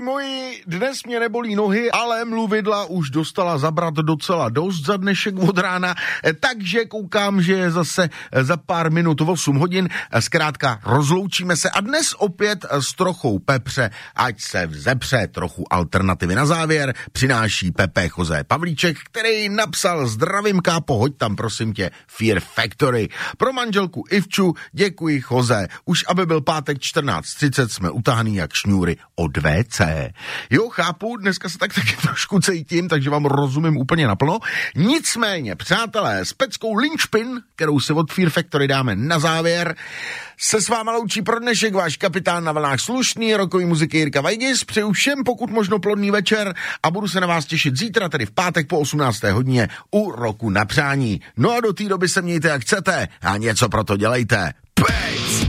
Milí moji, dnes mě nebolí nohy, ale mluvidla už dostala zabrat docela dost za dnešek od rána, takže koukám, že je zase za pár minut 8 hodin. Zkrátka rozloučíme se a dnes opět s trochou pepře, ať se vzepře. Trochu alternativy na závěr přináší Pepe Jose Pavlíček, který napsal: zdravím kápo, hoď tam prosím tě Fear Factory. Pro manželku Ivču děkuji Jose. Už aby byl pátek 14:30, jsme utahaný jak šňůry od WC. Jo, chápu, dneska se tak taky trošku cítím, takže vám rozumím úplně naplno. Nicméně, přátelé, s peckou linčpin, kterou si od Fear Factory dáme na závěr, se s váma loučí pro dnešek váš kapitán na vlnách slušný rokový muziky Jirka Vajdis. Přeju všem pokud možno plodný večer a budu se na vás těšit zítra, tedy v pátek po 18. hodině u Roku na přání. No a do té doby se mějte jak chcete a něco pro to dělejte. Pejc!